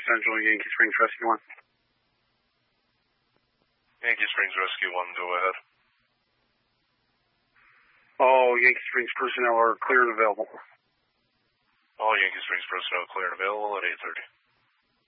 Central, Yankee Springs Rescue 1. Yankee Springs Rescue 1, go ahead. All Yankee Springs personnel are clear and available. All Yankee Springs personnel clear and available at 8:30.